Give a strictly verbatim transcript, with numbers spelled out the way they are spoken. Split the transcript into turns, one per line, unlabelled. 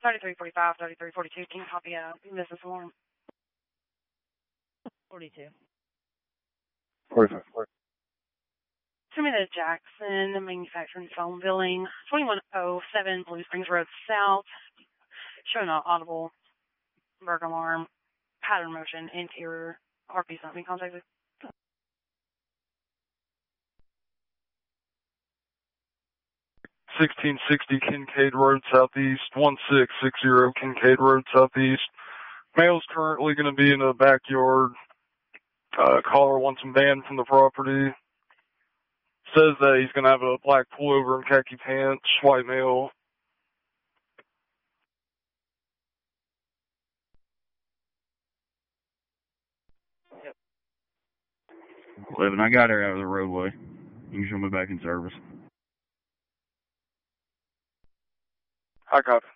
thirty-three forty-five, thirty-three forty-two. Can you copy a business alarm?
forty-two.
forty-five.
Send me to Jackson Manufacturing Phone Billing, twenty-one oh seven Blue Springs Road South, showing an audible burglar alarm, pattern motion, interior, R P something contacted.
sixteen sixty Kincaid Road Southeast, one six six zero Kincaid Road Southeast. Male's currently going to be in the backyard. Uh, caller wants him banned from the property. Says that he's going to have a black pullover and khaki pants, white male.
Yep.
eleven, I got her out of the roadway. You can show me back in service.
I copy.